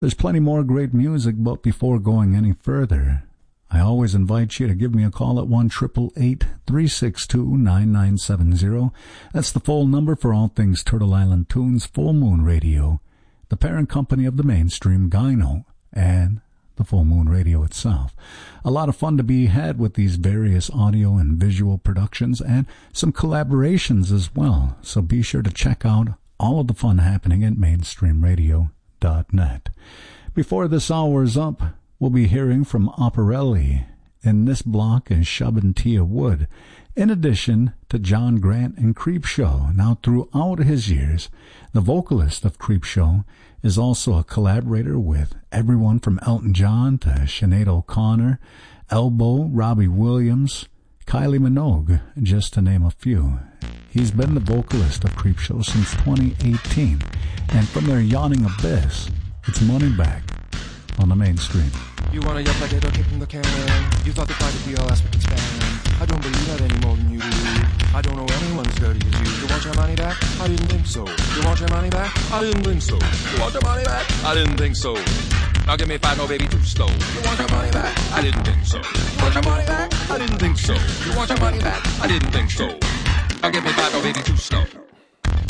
There's plenty more great music, but before going any further, I always invite you to give me a call at 1-888-362-9970. That's the phone number for all things Turtle Island Tunes, Full Moon Radio, the parent company of the mainstream Gyno, and the Full Moon Radio itself. A lot of fun to be had with these various audio and visual productions and some collaborations as well. So be sure to check out all of the fun happening at mainstreamradio.net. Before this hour is up, we'll be hearing from Operelli. In this block is Shub and Tia Wood, in addition to John Grant and Creepshow. Now, throughout his years, the vocalist of Creepshow is also a collaborator with everyone from Elton John to Sinead O'Connor, Elbow, Robbie Williams, Kylie Minogue, just to name a few. He's been the vocalist of Creepshow since 2018, and from their yawning abyss, it's Money Back on the mainstream. You wanna yell like it or kicking the can? You thought the private BLS would expand. I don't believe that any more than you do. I don't know anyone as dirty as you. You want your money back? I didn't think so. You want your money back? I didn't think so. You want your money back? I didn't think so. Now give me 5, no baby, too slow. You want your money back? I didn't think so. You want your money back? I didn't think so. You want your money back? I didn't think so. Now give me 5, no baby, too slow.